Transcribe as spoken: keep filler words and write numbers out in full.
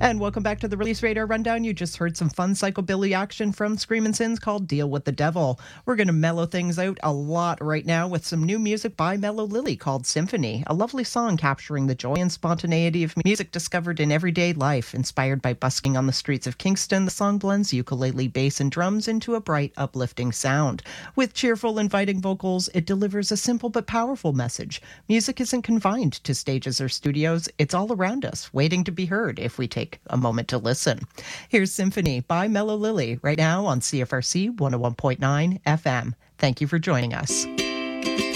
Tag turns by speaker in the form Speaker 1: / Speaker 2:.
Speaker 1: And welcome back to the Release Radar Rundown. You just heard some fun psychobilly action from Screamin' Sins called Deal with the Devil. We're going to mellow things out a lot right now with some new music by Mellow Lily called Symphony, a lovely song capturing the joy and spontaneity of music discovered in everyday life. Inspired by busking on the streets of Kingston, the song blends ukulele, bass, and drums into a bright, uplifting sound. With cheerful, inviting vocals, it delivers a simple but powerful message. Music isn't confined to stages or studios. It's all around us, waiting to be heard if we take a moment to listen. Here's Symphony by Mellow Lily right now on C F R C one oh one point nine F M. Thank you for joining us.